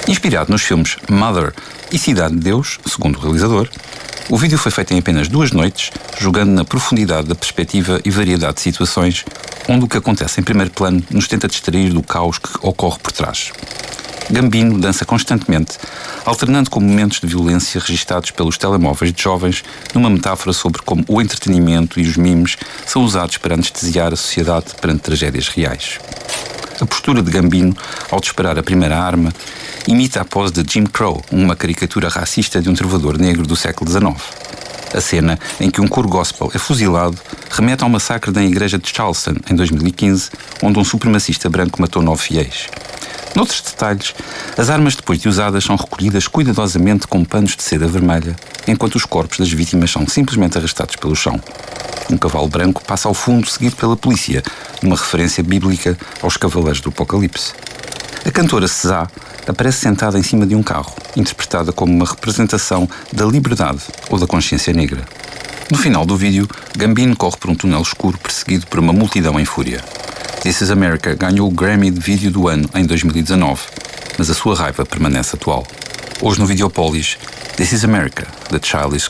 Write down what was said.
Inspirado nos filmes Mother e Cidade de Deus, segundo o realizador, o vídeo foi feito em apenas 2 noites, jogando na profundidade da perspectiva e variedade de situações, onde o que acontece em primeiro plano nos tenta distrair do caos que ocorre por trás. Gambino dança constantemente, alternando com momentos de violência registados pelos telemóveis de jovens, numa metáfora sobre como o entretenimento e os memes são usados para anestesiar a sociedade perante tragédias reais. A postura de Gambino, ao disparar a primeira arma, imita a pose de Jim Crow, uma caricatura racista de um trovador negro do século XIX. A cena em que um coro gospel é fuzilado remete ao massacre da igreja de Charleston, em 2015, onde um supremacista branco matou 9 fiéis. Noutros detalhes, as armas depois de usadas são recolhidas cuidadosamente com panos de seda vermelha, enquanto os corpos das vítimas são simplesmente arrastados pelo chão. Um cavalo branco passa ao fundo seguido pela polícia, numa referência bíblica aos cavaleiros do Apocalipse. A cantora SZA aparece sentada em cima de um carro, interpretada como uma representação da liberdade ou da consciência negra. No final do vídeo, Gambino corre por um túnel escuro perseguido por uma multidão em fúria. This Is America ganhou o Grammy de Vídeo do Ano em 2019, mas a sua raiva permanece atual. Hoje no Videopolis, This Is America, The Childish